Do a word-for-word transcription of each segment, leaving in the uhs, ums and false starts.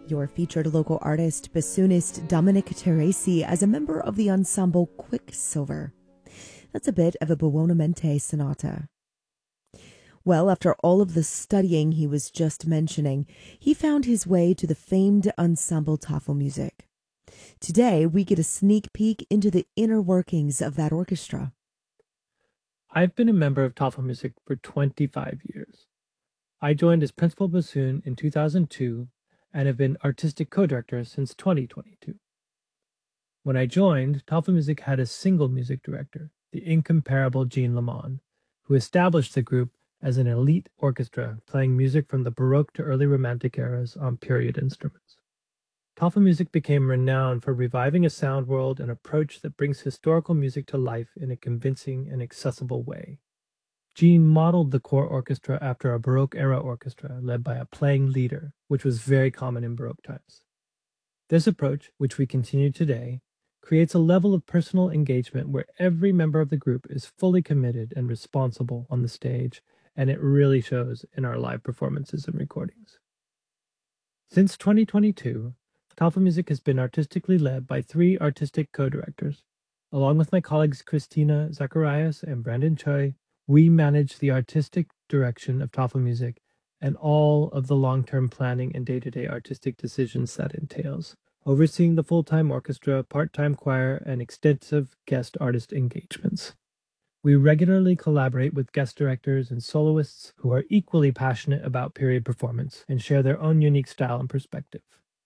Your featured local artist, bassoonist Dominic Teresi, as a member of the ensemble Quicksilver. That's a bit of a Buonamente sonata. Well, after all of the studying he was just mentioning, he found his way to the famed ensemble Tafelmusik. Today, we get a sneak peek into the inner workings of that orchestra. I've been a member of Tafelmusik for twenty-five years. I joined as principal bassoon in two thousand two and have been artistic co-director since twenty twenty-two. When I joined, Tafelmusik had a single music director, the incomparable Jean Lamond, who established the group as an elite orchestra playing music from the Baroque to early Romantic eras on period instruments. Tafelmusik became renowned for reviving a sound world and approach that brings historical music to life in a convincing and accessible way. Jean modeled the core orchestra after a Baroque-era orchestra led by a playing leader, which was very common in Baroque times. This approach, which we continue today, creates a level of personal engagement where every member of the group is fully committed and responsible on the stage, and it really shows in our live performances and recordings. Since twenty twenty-two, Tafelmusik has been artistically led by three artistic co-directors. Along with my colleagues Christina Zacharias and Brandon Choi, we manage the artistic direction of Tafelmusik and all of the long-term planning and day-to-day artistic decisions that entails, overseeing the full-time orchestra, part-time choir, and extensive guest artist engagements. We regularly collaborate with guest directors and soloists who are equally passionate about period performance and share their own unique style and perspective.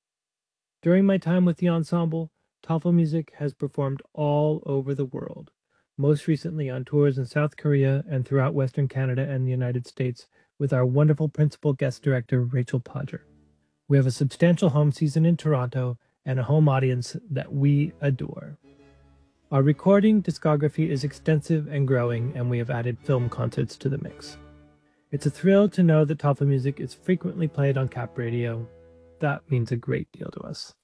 During my time with the ensemble, Tafelmusik has performed all over the world, most recently on tours in South Korea and throughout Western Canada and the United States with our wonderful principal guest director, Rachel Podger. We have a substantial home season in Toronto and a home audience that we adore. Our recording discography is extensive and growing, and we have added film concerts to the mix. It's a thrill to know that Tafelmusik is frequently played on Cap Radio. That means a great deal to us.